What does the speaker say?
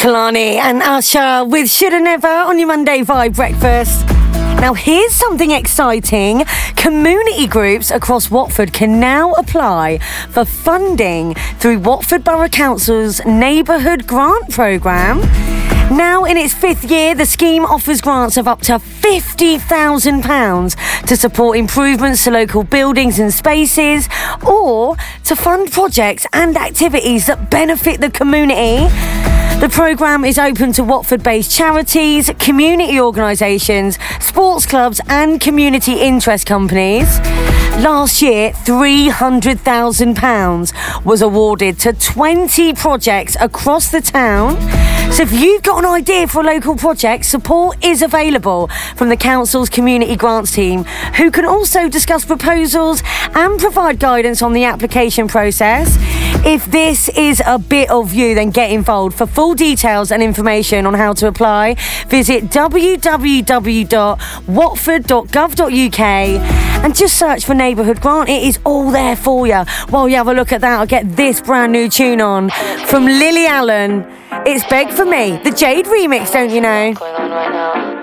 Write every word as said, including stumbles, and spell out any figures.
Kalani and Usher with Shoulda Never on your Monday Vibe Breakfast. Now here's something exciting. Community groups across Watford can now apply for funding through Watford Borough Council's Neighbourhood Grant Programme. Now in its fifth year, the scheme offers grants of up to fifty thousand pounds to support improvements to local buildings and spaces, or to fund projects and activities that benefit the community. The programme is open to Watford-based charities, community organisations, sports clubs and community interest companies. Last year, three hundred thousand pounds was awarded to twenty projects across the town. So if you've got an idea for a local project, support is available from the council's community grants team, who can also discuss proposals and provide guidance on the application process. If this is a bit of you, then get involved. For full details and information on how to apply, visit w w w dot watford dot gov dot u k and just search for Neighbourhood Grant. It is all there for you. While you have a look at that, I'll get this brand new tune on from Lily Allen. It's Beg For Me, the Jade remix, don't you know? Going on right now.